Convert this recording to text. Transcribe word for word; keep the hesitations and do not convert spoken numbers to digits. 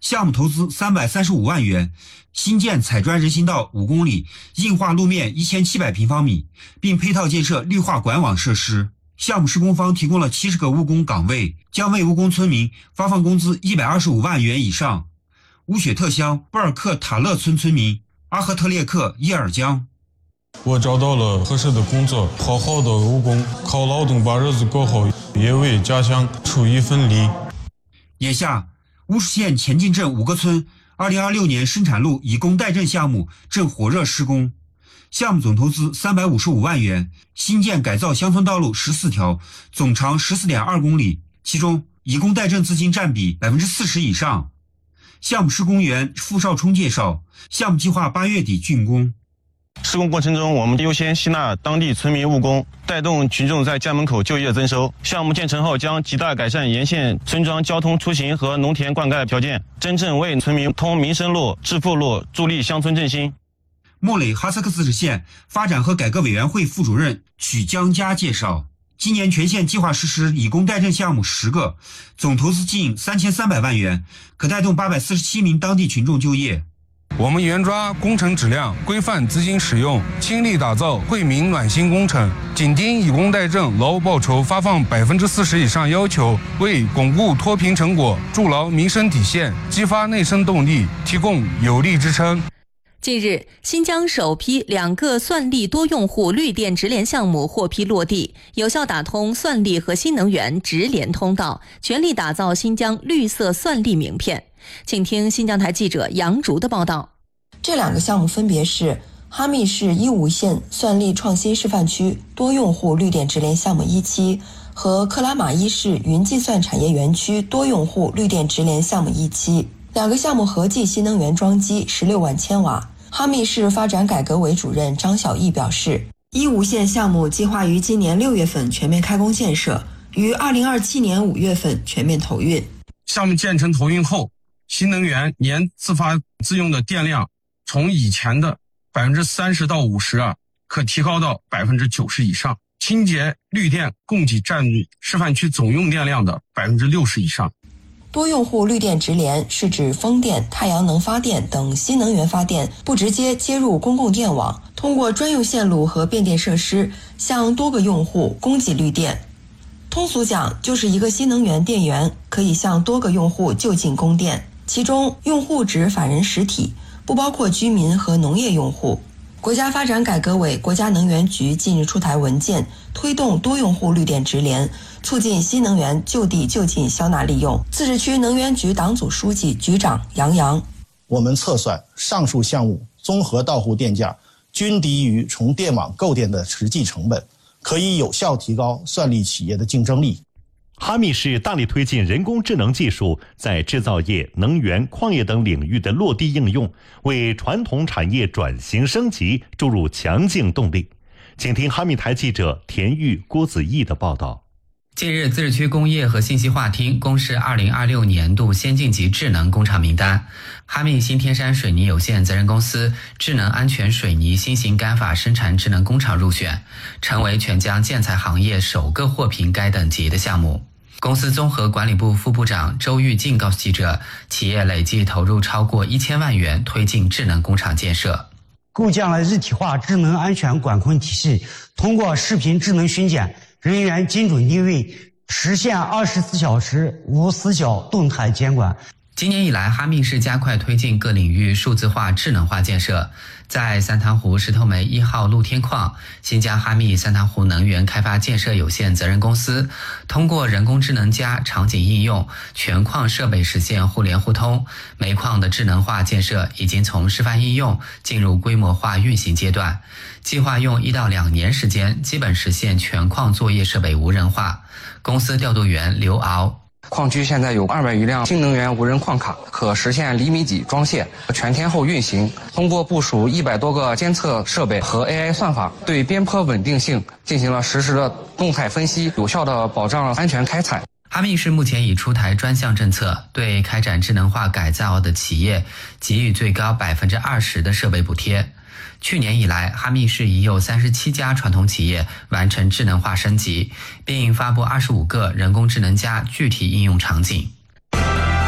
项目投资三百三十五万元，新建采砖人行道五公里，硬化路面一千七百平方米，并配套建设绿化管网设施。项目施工方提供了七十个务工岗位，将为务工村民发放工资一百二十五万元以上。乌雪特乡布尔克塔勒村村民阿赫特列克叶尔江， 我找到了合适的工作，好好的务工，靠劳动把日子过好，也为家乡出一份力。 眼下乌市县前进镇五个村二零二六年生产路以工代赈项目正火热施工，项目总投资三百五十五万元，新建改造乡村道路十四条，总长 十四点二公里，其中以工代赈资金占比 百分之四十 以上。项目施工员付少冲介绍，项目计划八月底竣工。 施工过程中，我们优先吸纳当地村民务工，带动群众在家门口就业增收。项目建成后，将极大改善沿线村庄交通出行和农田灌溉条件，真正为村民通民生路、致富路，助力乡村振兴。 莫雷哈萨克斯市县发展和改革委员会副主任曲江佳介绍，今年全县计划实施以工代赈项目十个，总投资近三千三百万元，可带动八百四十七名当地群众就业。 我们严抓工程质量，规范资金使用，倾力打造惠民暖心工程，紧盯以工代赈劳务报酬发放百分之四十以上要求，为巩固脱贫成果、筑牢民生底线、激发内生动力提供有力支撑。 近日，新疆首批两个算力多用户绿电直连项目获批落地，有效打通算力和新能源直连通道，全力打造新疆绿色算力名片。请听新疆台记者杨竹的报道。 这两个项目分别是哈密市伊吾县算力创新示范区多用户绿电直连项目一期和克拉玛依市云计算产业园区多用户绿电直连项目一期。两个项目合计新能源装机十六万千瓦。哈密市发展改革委主任张小义表示，伊吾县项目计划于今年六月份全面开工建设，于二零二七年五月份全面投运。 项目建成投运后，新能源年自发自用的电量从以前的 百分之三十 到 百分之五十 啊，可提高到 百分之九十 以上。清洁绿电供给占示范区总用电量的 百分之六十 以上。 多用户绿电直连是指风电、太阳能发电等新能源发电不直接接入公共电网，通过专用线路和变电设施向多个用户供给绿电。通俗讲，就是一个新能源电源可以向多个用户就近供电，其中用户指法人实体，不包括居民和农业用户。国家发展改革委、国家能源局近日出台文件，推动多用户绿电直连，促进新能源就地就近消纳利用。自治区能源局党组书记、局长杨洋， 我们测算上述项目综合到户电价均低于从电网购电的实际成本，可以有效提高算力企业的竞争力。 哈密市大力推进人工智能技术在制造业、能源、矿业等领域的落地应用，为传统产业转型升级注入强劲动力。请听哈密台记者田玉、郭子毅的报道。 近日，自治区工业和信息化厅公示二零二六年度先进级智能工厂名单，哈密新天山水泥有限责任公司智能安全水泥新型干法生产智能工厂入选，成为全疆建材行业首个获评该等级的项目。公司综合管理部副部长周玉静告诉记者，企业累计投入超过一千万元推进智能工厂建设， 构建了一体化智能安全管控体系，通过视频智能巡检、人员精准定位，实现二十四小时无死角动态监管。 今年以来，哈密市加快推进各领域数字化、智能化建设。在三塘湖石头煤一号露天矿，新疆哈密三塘湖能源开发建设有限责任公司通过人工智能加场景应用，全矿设备实现互联互通。煤矿的智能化建设已经从示范应用进入规模化运行阶段，计划用一到两年时间，基本实现全矿作业设备无人化。公司调度员刘敖。 矿区现在有二百余辆新能源无人矿卡，可实现厘米级装卸，全天候运行。通过部署一百多个监测设备和 A I 算法，对边坡稳定性进行了实时的动态分析，有效地保障安全开采。 哈密市目前已出台专项政策，对开展智能化改造的企业给予最高 百分之二十 的设备补贴。去年以来，哈密市已有三十七家传统企业完成智能化升级，并发布二十五个人工智能加具体应用场景。